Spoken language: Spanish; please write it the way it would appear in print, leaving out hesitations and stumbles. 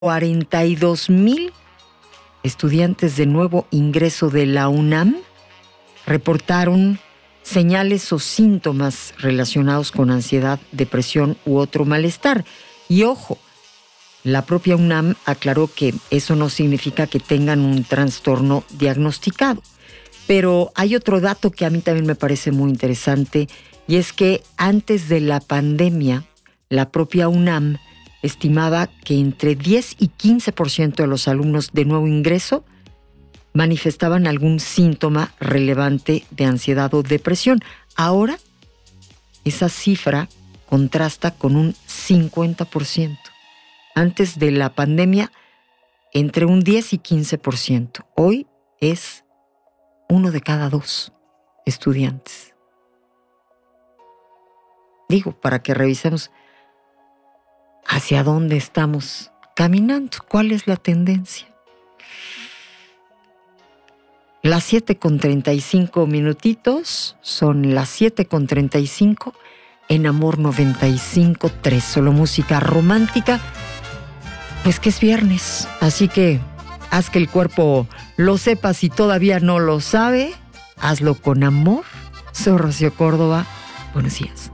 42,000 estudiantes de nuevo ingreso de la UNAM reportaron señales o síntomas relacionados con ansiedad, depresión u otro malestar. Y ojo, la propia UNAM aclaró que eso no significa que tengan un trastorno diagnosticado. Pero hay otro dato que a mí también me parece muy interesante, y es que antes de la pandemia, la propia UNAM estimaba que entre 10 y 15% de los alumnos de nuevo ingreso manifestaban algún síntoma relevante de ansiedad o depresión. Ahora, esa cifra contrasta con un 50%. Antes de la pandemia, entre un 10 y 15%. Hoy es 1 de cada 2 estudiantes. Digo, para que revisemos hacia dónde estamos caminando, cuál es la tendencia. Las 7:35 minutitos, son las 7:35 en Amor 95.3, solo música romántica. Pues que es viernes, así que haz que el cuerpo lo sepa. Si todavía no lo sabe, hazlo con amor. Soy Rocío Córdoba, buenos días.